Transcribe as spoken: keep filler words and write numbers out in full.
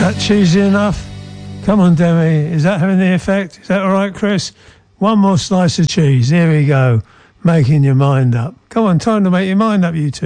that cheesy enough? Come on, Demi. Is that having the effect? Is that all right, Chris? One more slice of cheese. Here we go. Making your mind up. Come on, time to make your mind up, you two.